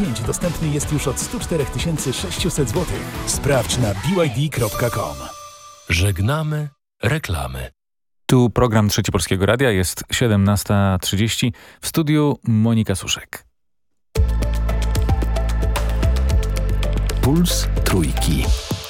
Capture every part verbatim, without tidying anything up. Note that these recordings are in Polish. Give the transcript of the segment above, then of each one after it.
pięć dostępny jest już od sto cztery tysiące sześćset złotych. Sprawdź na b y d kropka com. Żegnamy reklamy. Tu program Trzeci Polskiego Radia, jest siedemnasta trzydzieści. W studiu Monika Suszek. Puls Trójki.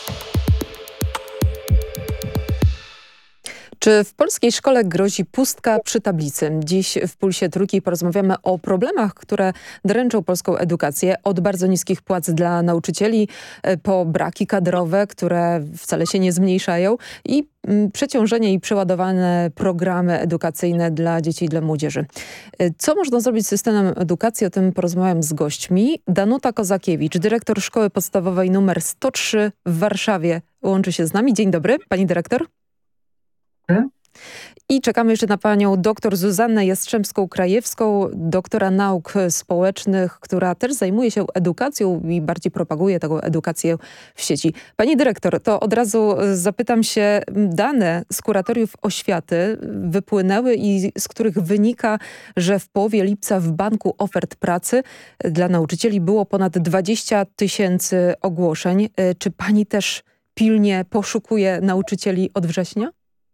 Czy w polskiej szkole grozi pustka przy tablicy? Dziś w Pulsie Trójki porozmawiamy o problemach, które dręczą polską edukację. Od bardzo niskich płac dla nauczycieli, po braki kadrowe, które wcale się nie zmniejszają i przeciążenie i przeładowane programy edukacyjne dla dzieci i dla młodzieży. Co można zrobić z systemem edukacji? O tym porozmawiam z gośćmi. Danuta Kozakiewicz, dyrektor Szkoły Podstawowej numer sto trzy w Warszawie, łączy się z nami. Dzień dobry, pani dyrektor. I czekamy jeszcze na panią doktor Zuzannę Jastrzębską-Krajewską, doktora nauk społecznych, która też zajmuje się edukacją i bardziej propaguje taką edukację w sieci. Pani dyrektor, to od razu zapytam się, dane z kuratoriów oświaty wypłynęły i z których wynika, że w połowie lipca w banku ofert pracy dla nauczycieli było ponad dwadzieścia tysięcy ogłoszeń. Czy pani też pilnie poszukuje nauczycieli od września?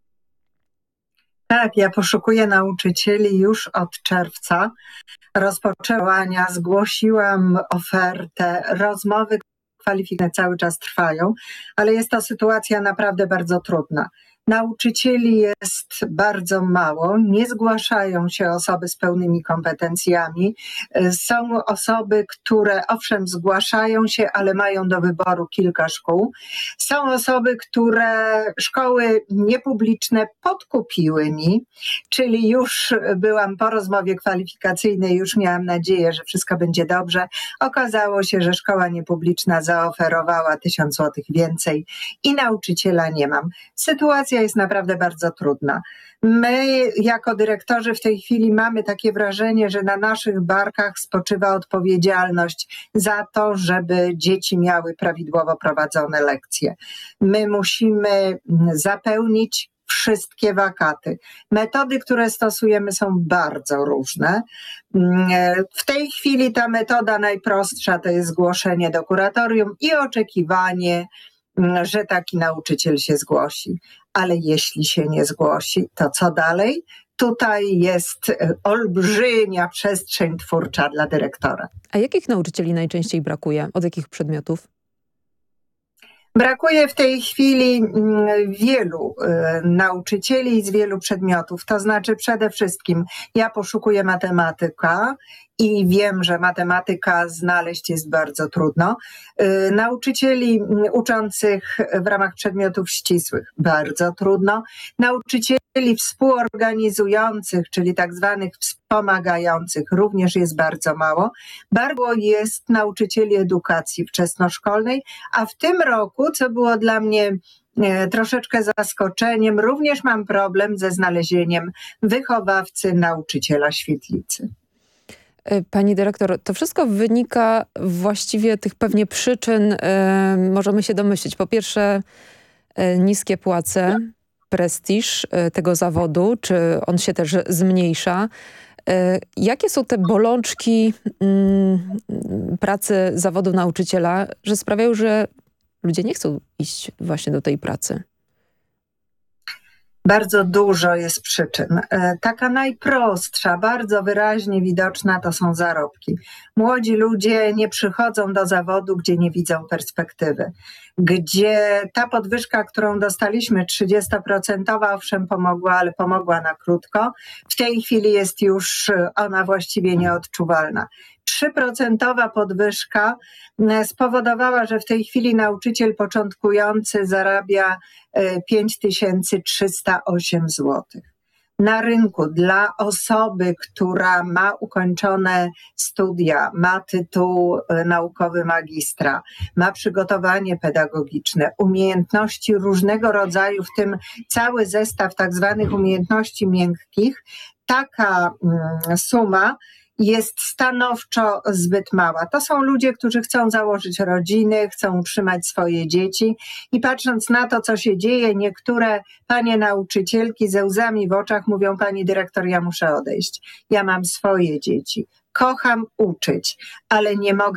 Tak, ja poszukuję nauczycieli już od czerwca. Rozpoczęłam, zgłosiłam ofertę, rozmowy kwalifikacyjne cały czas trwają, ale jest to sytuacja naprawdę bardzo trudna. Nauczycieli jest bardzo mało, nie zgłaszają się osoby z pełnymi kompetencjami. Są osoby, które owszem zgłaszają się, ale mają do wyboru kilka szkół. Są osoby, które szkoły niepubliczne podkupiły mi, czyli już byłam po rozmowie kwalifikacyjnej, już miałam nadzieję, że wszystko będzie dobrze. Okazało się, że szkoła niepubliczna zaoferowała tysiąc złotych więcej i nauczyciela nie mam. Sytuacja jest naprawdę bardzo trudna. My jako dyrektorzy w tej chwili mamy takie wrażenie, że na naszych barkach spoczywa odpowiedzialność za to, żeby dzieci miały prawidłowo prowadzone lekcje. My musimy zapełnić wszystkie wakaty. Metody, które stosujemy, są bardzo różne. W tej chwili ta metoda najprostsza to jest zgłoszenie do kuratorium i oczekiwanie, że taki nauczyciel się zgłosi. Ale jeśli się nie zgłosi, to co dalej? Tutaj jest olbrzymia przestrzeń twórcza dla dyrektora. A jakich nauczycieli najczęściej brakuje? Od jakich przedmiotów? Brakuje w tej chwili wielu nauczycieli z wielu przedmiotów. To znaczy przede wszystkim ja poszukuję matematyka i wiem, że matematyka znaleźć jest bardzo trudno. Nauczycieli uczących w ramach przedmiotów ścisłych bardzo trudno. Nauczycieli współorganizujących, czyli tak zwanych wspomagających również jest bardzo mało. Bardzo jest nauczycieli edukacji wczesnoszkolnej, a w tym roku, co było dla mnie troszeczkę zaskoczeniem, również mam problem ze znalezieniem wychowawcy nauczyciela świetlicy. Pani dyrektor, to wszystko wynika właściwie tych pewnie przyczyn, yy, możemy się domyślić. Po pierwsze yy, niskie płace, prestiż yy, tego zawodu, czy on się też zmniejsza. Yy, jakie są te bolączki yy, pracy zawodu nauczyciela, że sprawiają, że ludzie nie chcą iść właśnie do tej pracy? Bardzo dużo jest przyczyn. Taka najprostsza, bardzo wyraźnie widoczna to są zarobki. Młodzi ludzie nie przychodzą do zawodu, gdzie nie widzą perspektywy. Gdzie ta podwyżka, którą dostaliśmy, trzydziestoprocentowa, owszem pomogła, ale pomogła na krótko. W tej chwili jest już ona właściwie nieodczuwalna. trzyprocentowa podwyżka spowodowała, że w tej chwili nauczyciel początkujący zarabia pięć tysięcy trzysta osiem złotych. Na rynku dla osoby, która ma ukończone studia, ma tytuł naukowy magistra, ma przygotowanie pedagogiczne, umiejętności różnego rodzaju, w tym cały zestaw tak zwanych umiejętności miękkich, taka suma jest stanowczo zbyt mała. To są ludzie, którzy chcą założyć rodziny, chcą utrzymać swoje dzieci i patrząc na to, co się dzieje, niektóre panie nauczycielki ze łzami w oczach mówią: pani dyrektor, ja muszę odejść. Ja mam swoje dzieci. Kocham uczyć, ale nie mogę